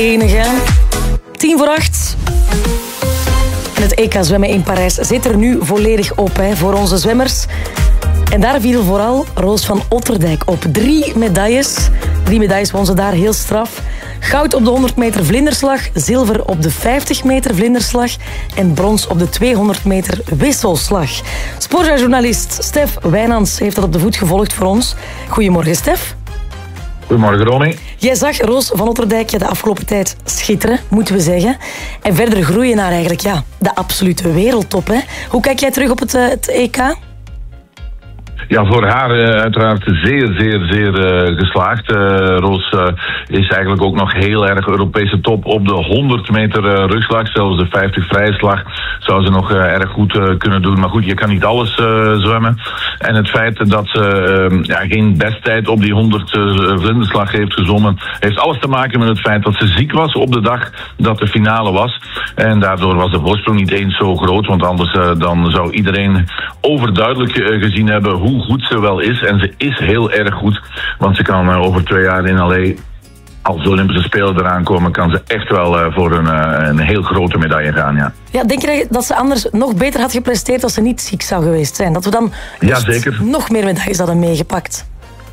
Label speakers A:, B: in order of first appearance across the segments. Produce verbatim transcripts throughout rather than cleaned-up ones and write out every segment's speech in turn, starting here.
A: Enige. Tien voor acht. En het E K zwemmen in Parijs zit er nu volledig op hè, voor onze zwemmers. En daar viel vooral Roos van Otterdijk op. Drie medailles. Drie medailles won ze daar, heel straf. Goud op de honderd meter vlinderslag, zilver op de vijftig meter vlinderslag en brons op de tweehonderd meter wisselslag. Sportjournalist Stef Wijnands heeft dat op de voet gevolgd voor ons. Goedemorgen, Stef.
B: Goedemorgen, Romy.
A: Jij zag Roos van Otterdijk de afgelopen tijd schitteren, moeten we zeggen. En verder groeien naar eigenlijk ja, de absolute wereldtop. Hè? Hoe kijk jij terug op het, uh, het E K?
B: Ja, voor haar uh, uiteraard zeer, zeer, zeer uh, geslaagd. Uh, Roos uh, is eigenlijk ook nog heel erg Europese top op de honderd meter uh, rugslag. Zelfs de vijftig vrije slag zou ze nog uh, erg goed uh, kunnen doen. Maar goed, je kan niet alles uh, zwemmen. En het feit dat ze uh, ja, geen besttijd op die honderd uh, vlinderslag heeft gezwommen, heeft alles te maken met het feit dat ze ziek was op de dag dat de finale was. En daardoor was de voorsprong niet eens zo groot. Want anders uh, dan zou iedereen overduidelijk uh, gezien hebben hoe goed ze wel is. En ze is heel erg goed. Want ze kan uh, over twee jaar in L A, als de Olympische Spelen eraan komen, kan ze echt wel uh, voor een, uh, een heel grote medaille gaan, ja.
A: Ja, denk je dat ze anders nog beter had gepresteerd als ze niet ziek zou geweest zijn? Dat we dan
B: ja, zeker.
A: nog meer medailles hadden meegepakt?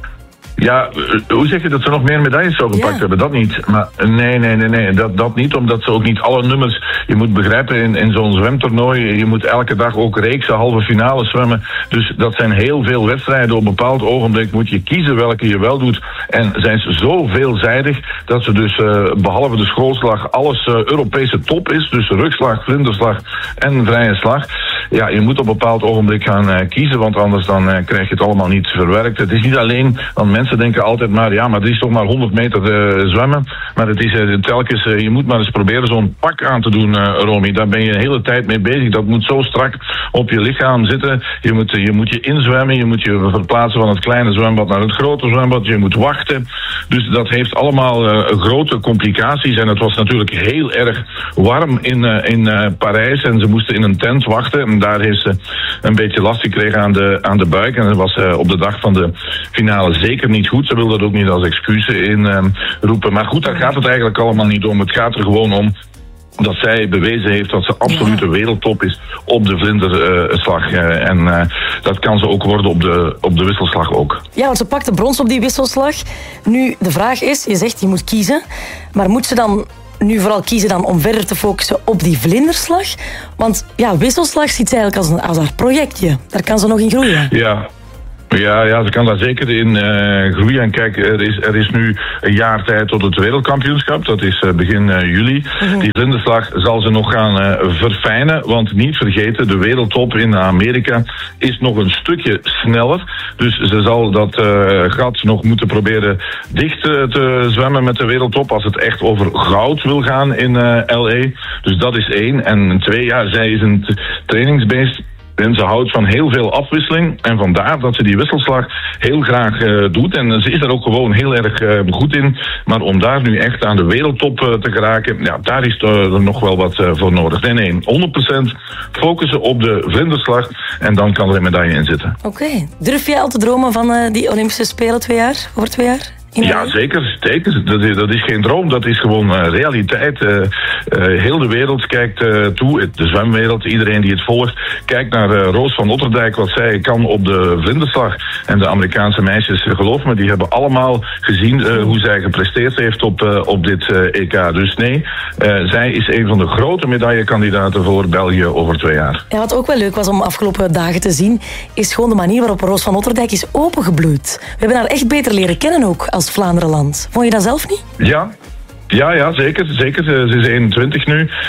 B: Ja, hoe zeg je dat ze nog meer medailles zou gepakt ja. hebben? Dat niet. Maar nee, nee, nee, nee. Dat, dat niet, omdat ze ook niet alle nummers... Je moet begrijpen, in, in zo'n zwemtoernooi, je moet elke dag ook reeksen, halve finales zwemmen. Dus dat zijn heel veel wedstrijden. Op een bepaald ogenblik moet je kiezen welke je wel doet. En zijn ze zo veelzijdig dat ze dus, uh, behalve de schoolslag, alles uh, Europese top is. Dus rugslag, vlinderslag en vrije slag. Ja, je moet op een bepaald ogenblik gaan uh, kiezen, want anders dan uh, krijg je het allemaal niet verwerkt. Het is niet alleen, want mensen denken altijd maar, ja, maar er is toch maar honderd meter uh, zwemmen. Maar het is uh, telkens, uh, je moet maar eens proberen zo'n pak aan te doen, uh, Romy. Daar ben je de hele tijd mee bezig. Dat moet zo strak op je lichaam zitten. Je moet, uh, je moet je inzwemmen, je moet je verplaatsen van het kleine zwembad naar het grote zwembad. Je moet wachten. Dus dat heeft allemaal uh, grote complicaties. En het was natuurlijk heel erg warm in, uh, in uh, Parijs. En ze moesten in een tent wachten. En daar heeft ze een beetje last gekregen aan de, aan de buik. En dat was uh, op de dag van de finale zeker niet goed. Ze wil dat ook niet als excuus in uh, roepen. Maar goed, daar gaat het eigenlijk allemaal niet om. Het gaat er gewoon om dat zij bewezen heeft dat ze absoluut de wereldtop is op de vlinderslag. Uh, en uh, dat kan ze ook worden op de, op de wisselslag ook.
A: Ja, want ze pakte brons op die wisselslag. Nu, de vraag is, je zegt je moet kiezen. Maar moet ze dan nu vooral kiezen dan om verder te focussen op die vlinderslag? Want ja, wisselslag ziet ze eigenlijk als, een, als haar projectje. Daar kan ze nog in groeien.
B: Ja. Ja, ja, ze kan daar zeker in uh, groeien. En kijk, er is, er is nu een jaar tijd tot het wereldkampioenschap. Dat is uh, begin uh, juli. Mm-hmm. Die vlinderslag zal ze nog gaan uh, verfijnen. Want niet vergeten, de wereldtop in Amerika is nog een stukje sneller. Dus ze zal dat uh, gat nog moeten proberen dicht uh, te zwemmen met de wereldtop. Als het echt over goud wil gaan in uh, L A. Dus dat is één. En twee, ja, zij is een t- trainingsbeest. En ze houdt van heel veel afwisseling. En vandaar dat ze die wisselslag heel graag uh, doet. En ze is er ook gewoon heel erg uh, goed in. Maar om daar nu echt aan de wereldtop uh, te geraken, ja, daar is er nog wel wat uh, voor nodig. Nee, nee, honderd procent focussen op de vlinderslag. En dan kan er een medaille in zitten.
A: Oké. Okay. Durf jij al te dromen van uh, die Olympische Spelen twee jaar? Over twee jaar?
B: Ja, zeker. zeker. Dat, is, dat is geen droom, dat is gewoon uh, realiteit. Uh, uh, heel de wereld kijkt uh, toe, de zwemwereld, iedereen die het volgt, kijkt naar uh, Roos van Otterdijk, wat zij kan op de vlinderslag. En de Amerikaanse meisjes, geloof me, die hebben allemaal gezien uh, hoe zij gepresteerd heeft op, uh, op dit uh, E K. Dus nee, uh, zij is een van de grote medaillekandidaten voor België over twee jaar.
A: Ja, wat ook wel leuk was om afgelopen dagen te zien, is gewoon de manier waarop Roos van Otterdijk is opengebloeid. We hebben haar echt beter leren kennen ook als Vlaanderenland. Vond je dat zelf niet?
B: Ja. Ja, ja, zeker. zeker. Ze is eenentwintig nu. Uh,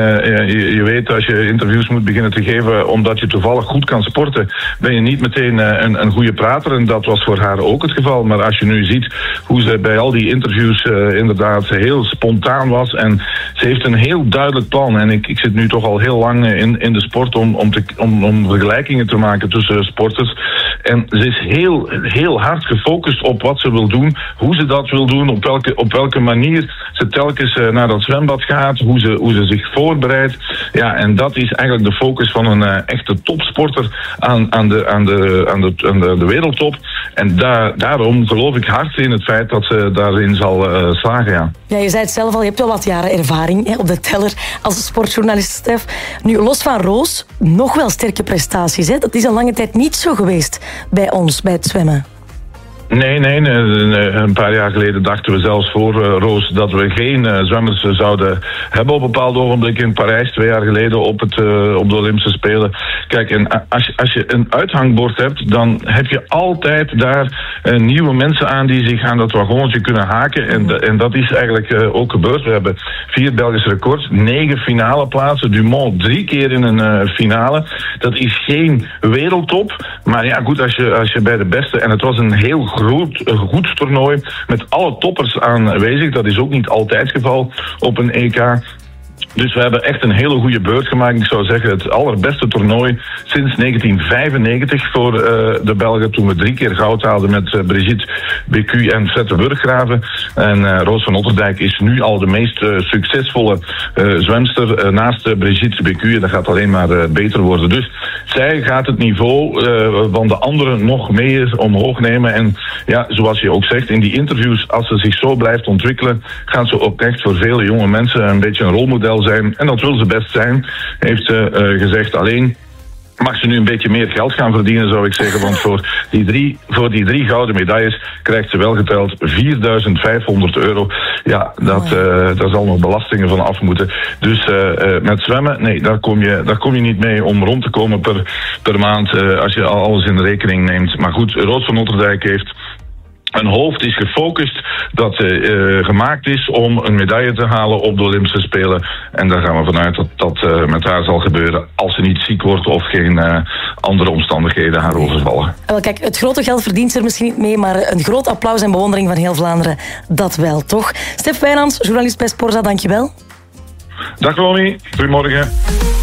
B: je, je weet, als je interviews moet beginnen te geven omdat je toevallig goed kan sporten, ben je niet meteen uh, een, een goede prater. En dat was voor haar ook het geval. Maar als je nu ziet hoe ze bij al die interviews uh, inderdaad heel spontaan was. En ze heeft een heel duidelijk plan. En ik, ik zit nu toch al heel lang in, in de sport om, om, te, om, om vergelijkingen te maken tussen sporters. En ze is heel, heel hard gefocust op wat ze wil doen, hoe ze dat wil doen, op welke, op welke manier ze telkens uh, naar dat zwembad gaat, hoe ze, hoe ze zich voorbereidt. Ja, en dat is eigenlijk de focus van een uh, echte topsporter aan, aan, de, aan, de, aan, de, aan de, de wereldtop. En daar, daarom geloof ik hard in het feit dat ze daarin zal uh, slagen, ja.
A: Ja, je zei het zelf al, je hebt wel wat jaren ervaring hè, op de teller als sportjournalist, Stef. Nu, los van Roos, nog wel sterke prestaties. Hè? Dat is een lange tijd niet zo geweest bij ons, bij het zwemmen.
B: Nee, nee, nee, een paar jaar geleden dachten we zelfs voor uh, Roos dat we geen uh, zwemmers uh, zouden hebben op een bepaald ogenblik in Parijs, twee jaar geleden op, het, uh, op de Olympische Spelen. Kijk, en als, als je een uithangbord hebt, dan heb je altijd daar uh, nieuwe mensen aan die zich aan dat wagonnetje kunnen haken. En, de, en dat is eigenlijk uh, ook gebeurd. We hebben vier Belgische records, negen finale plaatsen, Dumont drie keer in een uh, finale. Dat is geen wereldtop, maar ja goed, als je, als je bij de beste, en het was een heel Goed, goed toernooi met alle toppers aanwezig. Dat is ook niet altijd het geval op een E K. Dus we hebben echt een hele goede beurt gemaakt. Ik zou zeggen het allerbeste toernooi sinds negentien vijfennegentig voor uh, de Belgen. Toen we drie keer goud haalden met uh, Brigitte Bécu en Fette Burggraven. En uh, Roos van Otterdijk is nu al de meest uh, succesvolle uh, zwemster uh, naast uh, Brigitte Bécu. En dat gaat alleen maar uh, beter worden. Dus zij gaat het niveau uh, van de anderen nog meer omhoog nemen. En ja, zoals je ook zegt in die interviews, als ze zich zo blijft ontwikkelen, gaat ze ook echt voor vele jonge mensen een beetje een rolmodel zijn. En dat wil ze best zijn, heeft ze uh, gezegd. Alleen mag ze nu een beetje meer geld gaan verdienen, zou ik zeggen. Want voor die drie, voor die drie gouden medailles krijgt ze wel geteld vierduizend vijfhonderd euro. Ja, dat, uh, daar zal nog belastingen van af moeten. Dus uh, uh, met zwemmen, nee, daar kom, je, daar kom je niet mee om rond te komen per, per maand. Uh, als je alles in de rekening neemt. Maar goed, Roos van Otterdijk heeft een hoofd is gefocust dat uh, gemaakt is om een medaille te halen op de Olympische Spelen. En daar gaan we vanuit dat dat uh, met haar zal gebeuren als ze niet ziek wordt of geen uh, andere omstandigheden haar overvallen.
A: Wel, kijk, het grote geld verdient ze er misschien niet mee, maar een groot applaus en bewondering van heel Vlaanderen, dat wel, toch? Stef Wijnands, journalist bij Sporza, dankjewel.
B: Dag Ronnie, goedemorgen.